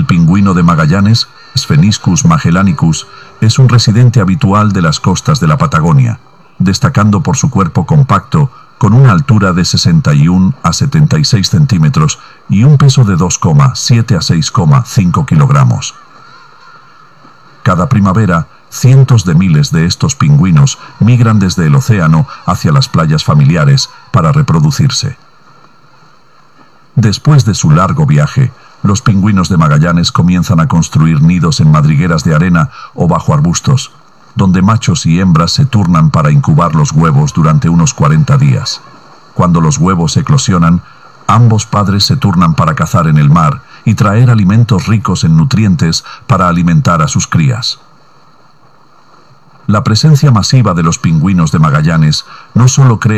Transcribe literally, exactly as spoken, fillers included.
El pingüino de Magallanes, Spheniscus magellanicus, es un residente habitual de las costas de la Patagonia, destacando por su cuerpo compacto, con una altura de sesenta y uno a setenta y seis centímetros y un peso de dos coma siete a seis coma cinco kilogramos. Cada primavera, cientos de miles de estos pingüinos migran desde el océano hacia las playas familiares para reproducirse. Después de su largo viaje, los pingüinos de Magallanes comienzan a construir nidos en madrigueras de arena o bajo arbustos, donde machos y hembras se turnan para incubar los huevos durante unos cuarenta días. Cuando los huevos eclosionan, ambos padres se turnan para cazar en el mar y traer alimentos ricos en nutrientes para alimentar a sus crías. La presencia masiva de los pingüinos de Magallanes no solo crea